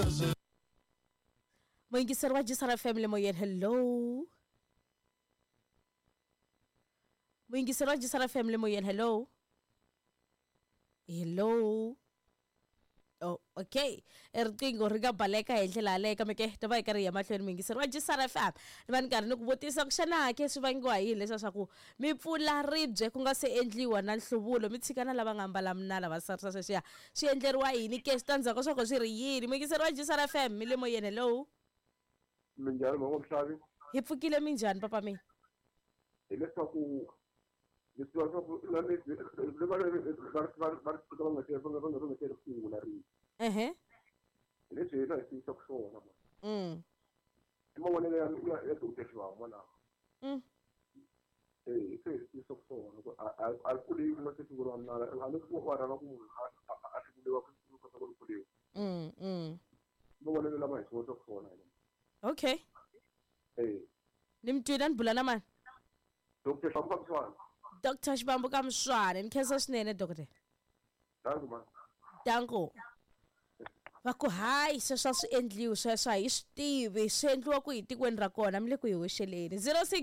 Moyingiseri wa Jisara Family moyeni, hello. Moyingiseri wa Jisara Family moyeni, hello. Hello. Oh, okay. Riqingho ri nga baleka hi ndlela yaleyo kambe ke ta va hi karhi hi ya mahlweni. Moyingiseri wa Jisara FM, ni va ni karhi ni ku vutisa ku xana ke swi vangiwa hi leswa swa ku mi pfula ribye ku nga se endliwa na nhluvulo, mi tshikana lava nga mbala minala va sarisa sweswiya swi endleriwa yini ke switandzhaku swa ko swi ri yini? Moyingiseri wa Jisara FM mi le moyeni, hello. Minjhani Mhlomi? Hi pfukile minjhani papa mi? Hileswaku leswi va swa ku va nga ri sungula ri leswi hina hi tiyisa ku swona i mavonelo ya Dr. Shivambu lawa se hi tiyisa ku swona a kuli na se sunguriwa minala a leswi va rhanga ku munhu a hluvuriwa ku kota ku pfuliwa mavonelo lama hi swi vona ku swona. Okay. Ni mtwini ni bula na mani? Dr. Shivambu Kamswane. Dr. Shivambu Kamswane, ni khensa swinene doctor. Danku man. Danku. Va ku hayi sweswo swi endliwi sweswo hi swi tivi swi endliwa ku hi tikweni ra kona mi le ku hi hoxeleni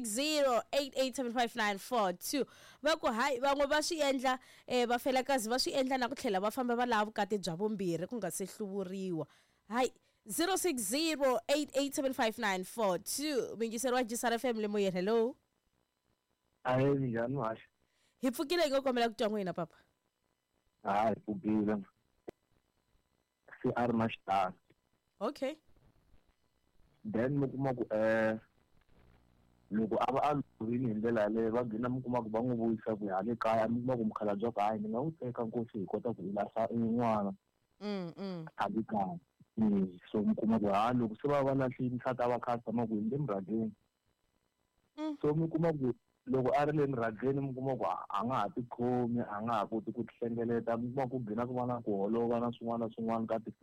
0608875942 va ku hayi van'we va swi endla vafelakazi va swi endla na ku tlhela va famba va lava vukati bya vumbirhi ku nga se hluvuriwa. Hayi 0608875942 Moyingiseri wa Jisara Family moyeni, hello. Hayi njhani Mash? Hi pfukile hi ngo kombela ku twa n'wina papa. Hayi pfukile. Si a ri na xitalo. Okay. Then mi kuma ku loko a va a lovile hi ndlela yaleyo va gina mi kuma ku va n'wi vuyisa ku ya le kaya mi kuma ku mukhalabye wa ku hayi ni nga wu teka nkosi hi kota ku lahla n'wana a le kaya. So mi kuma ku loko se va lahlile nsati a va kha a tshama ku hi le murhangeni. So mi kuma ku loko a ri le murhangeni mi kuma ku a nga ha tikhomi a nga ha koti ku tihlengeleta mi kuma ku gina ku va na ku holova na swin'wana na swin'wana ka